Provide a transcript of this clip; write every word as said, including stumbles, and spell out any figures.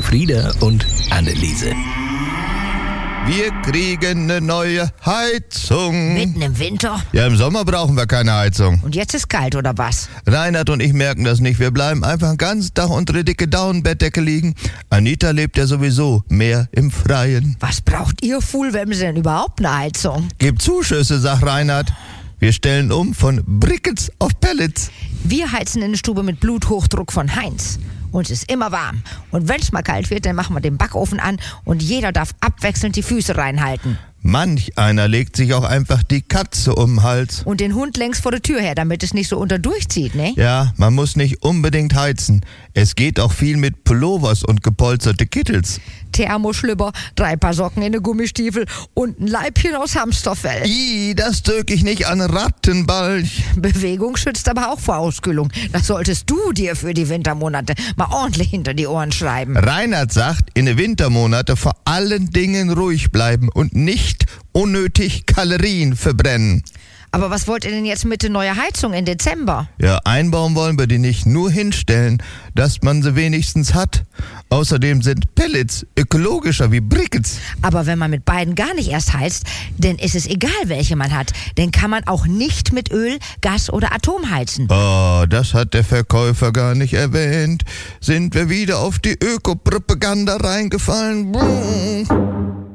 Frieda und Anneliese. Wir kriegen eine neue Heizung. Mitten im Winter? Ja, im Sommer brauchen wir keine Heizung. Und jetzt ist kalt, oder was? Reinhard und ich merken das nicht. Wir bleiben einfach den ganzen Tag unter der dicke Daunenbettdecke liegen. Anita lebt ja sowieso mehr im Freien. Was braucht ihr Fuhlwämse denn überhaupt eine Heizung? Gebt Zuschüsse, sagt Reinhard. Wir stellen um von Brickets auf Pellets. Wir heizen in der Stube mit Bluthochdruck von Heinz. Uns ist immer warm. Und wenn es mal kalt wird, dann machen wir den Backofen an und jeder darf abwechselnd die Füße reinhalten. Manch einer legt sich auch einfach die Katze um den Hals. Und den Hund längs vor der Tür her, damit es nicht so unterdurchzieht, ne? Ja, man muss nicht unbedingt heizen. Es geht auch viel mit Pullovers und gepolsterte Kittels. Thermoschlüpper, drei Paar Socken in den Gummistiefel und ein Leibchen aus Hamsterfell. Ih, das drück ich nicht an Rattenbalch. Bewegung schützt aber auch vor Auskühlung. Das solltest du dir für die Wintermonate mal ordentlich hinter die Ohren schreiben. Reinhard sagt, in den Wintermonate vor allen Dingen ruhig bleiben und nicht unnötig Kalorien verbrennen. Aber was wollt ihr denn jetzt mit der neuen Heizung im Dezember? Ja, einbauen wollen wir die nicht, nur hinstellen, dass man sie wenigstens hat. Außerdem sind Pellets ökologischer wie Brickets. Aber wenn man mit beiden gar nicht erst heizt, dann ist es egal, welche man hat. Dann kann man auch nicht mit Öl, Gas oder Atom heizen. Oh, das hat der Verkäufer gar nicht erwähnt. Sind wir wieder auf die Ökopropaganda reingefallen? Brrr.